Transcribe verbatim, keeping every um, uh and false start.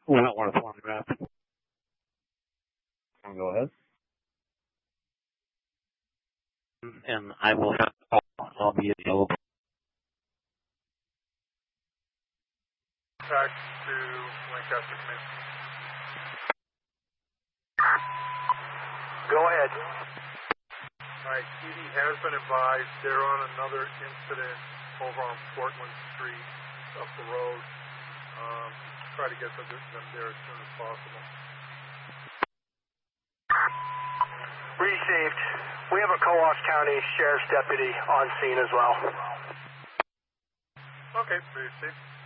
Wentworth one graph. Go ahead. And I will have to call. I'll be available. Back to Lancaster Command. Go ahead. Alright, T D has been advised they're on another incident over on Portland Street, up the road. Um, try to get them, them there as soon as possible. Received. We have a Coos County Sheriff's Deputy on scene as well. Okay, received.